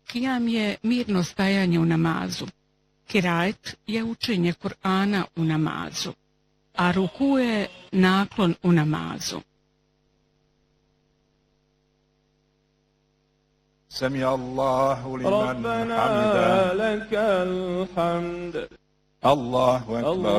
Kijam je mirno stajanje u namazu. Kirajet je učenje Kur'ana u namazu, a ruku je naklon u namazu. سمع الله لمن ربنا حمده لك الحمد الله أكبر